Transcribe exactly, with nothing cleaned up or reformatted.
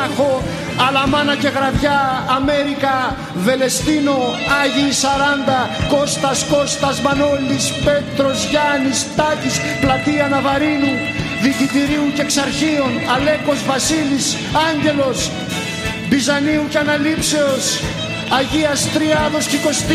Μόναχο, Αλαμάνα και Γραβιά, Αμέρικα, Βελεστίνο, Άγιοι Σαράντα, Κώστας, Κώστας, Μανώλης, Πέτρος, Γιάννης, Τάκης, Πλατεία Ναβαρίνου, Δικητηρίου και Εξαρχείων, Αλέκος, Βασίλης, Άγγελος, Μπιζανίου και Αναλήψεως, Αγίας Τριάδος και